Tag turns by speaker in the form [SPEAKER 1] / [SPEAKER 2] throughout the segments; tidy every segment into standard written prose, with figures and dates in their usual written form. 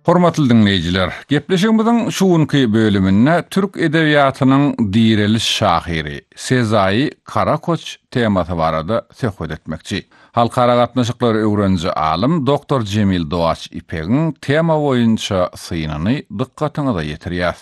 [SPEAKER 1] Hormatly dinleyijiler, gepleşigimiziň şuwunky bölümine türk edebiýatynyň direliş şahyry Sezai Karakoç temasy barada söhbet etmekçi. Halkara gatnaşyklar öwrenji alim Dr. Cemil Doğaç İpek'iň tema boýunça synyny dykkatyňyza ýetirýär.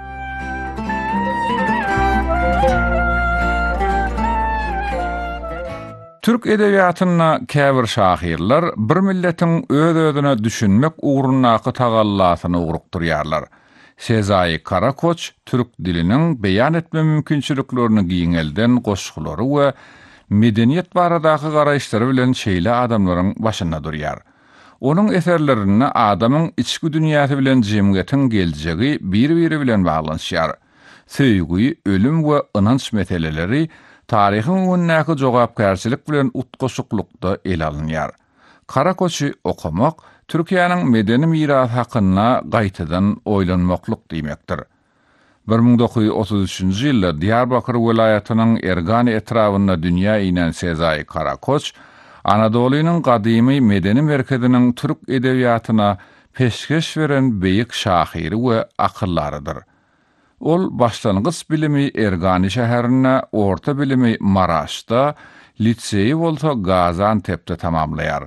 [SPEAKER 1] Türk edebiýatyna käbir şahyrlar bir milletiň öz-özüne düşünmek ugrundaky tagallasyny ugrukdurýarlar. Sezai Karakoç türk diliniň beýan etme mümkinçiliklerini giňelden goşgulary we medeniýet baradaky garaýşlary bilen şeýle adamlaryň başynda durýar. Onuň eserlerini adamyň içki dünýäsi bilen jemgyýetiň geljegi bir-biri bilen baglanyşýar. Söýgü, ölüm we ynanç meseleleri tarihin önnäki jogapkärçilik bilen utgoşuklukda ele alınýar. Karakoçy okumak Türkiýanyň medeni mirasy hakyna gaýtadan oýlanmakluk diýmekdir. 1933-nji ýylda Diyarbakır welaýatynyň Ergani etrafynda dünýä inen Sezai Karakoç, Anadolu'nun gadymy medeni merkeziniň türk edebiýatyna peşkeş beren beýik şahyry we akyllarıdyr. Ol başlangyç bilimi Ergani şäherine, orta bilimi Maraşda, liseyi bolsa Gaziantep'te tamamlaýar.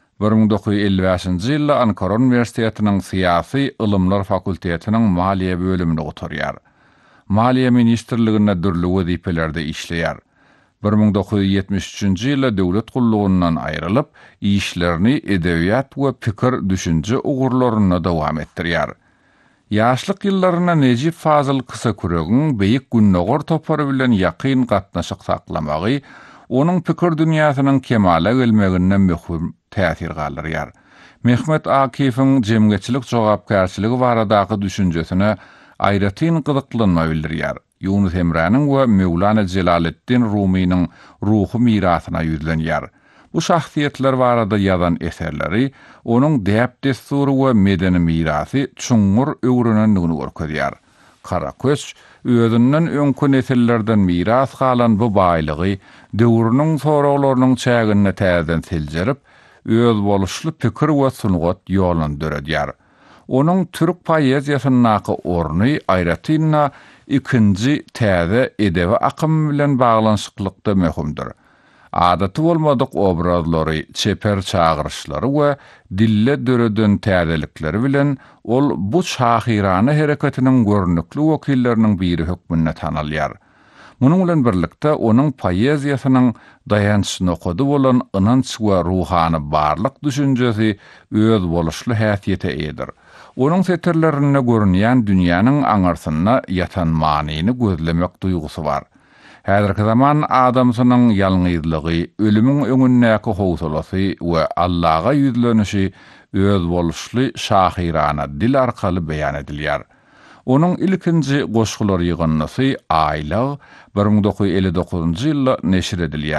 [SPEAKER 1] 1955-nji ýylda Ankara Universitetining Syýasy Ilymlar Fakultetiniň Maliýe bölüminde oturýar. Maliýe ministrliginde dürli wezifelerde işleýär. 1973-nji ýylda döwlet gullugyndan aýrylyp, işlerini edebiýat we pikir düşünje ugurlaryna dowam etdirýär. Ýaşlyk ýyllaryna Nejip Fazıl Kysaküregiň beýik günnogor topary bilen ýakyn gatnaşyk saklamagy onuň pikir dünýäsiniň kemale gelmeginden möhüm täsir galdyrýar. Mehmet Akifiň jemgyýetçilik jogapkärçiligi baradaky düşünjesine aýratyn gyzyklanma bildirýär. Yunus Emre'niň we Mevlana Celaleddin Rumi'niň ruhy mirasyna ýüzlenýär. Bu şahsiýetler barada ýazan eserleri onuň däp destury we medeni mirasy çuňur öwrenendigini görkezýär. Karakoç özünden öňkü nesillerden miras galan bu baýlygy döwrüniň soraglarynyň çägine täzeden siljerip, öz boluşly pikir we sunugat ýolandyrýar. Onuň türk poeziýasynyňky orny aýratynna ikinji täze edebi akym bilen baglanyşyklykda möhümdir. Adaty bolmadyk obrazlary, çeper çağırışlary we dille döreden täzelikleri bilen ol bu şahyrany hereketiniň görnükli wekilleriniň biri hökmünde tanalýar. Munuň bilen birlikde onuň poeziýasynyň dayançyny okudy bolan ynanç we ruhany barlyk düşünjesi öz boluşly häsiýete edir. Onuň setirlerinde görünýän dünýäniň aňarsyna ýatan manyny gözlemek duýgusy bar. Häzirki zaman adamsynyň ýalňyzlygy, ölümüň öňündäki howsalasy we Allaha ýüzlenişi öz boluşly şahyrana dil arkaly beýan edilýär. Onuň ilkinji goşgulary ýygnysy Aýla 1959-njy ýylda neşir edilýär.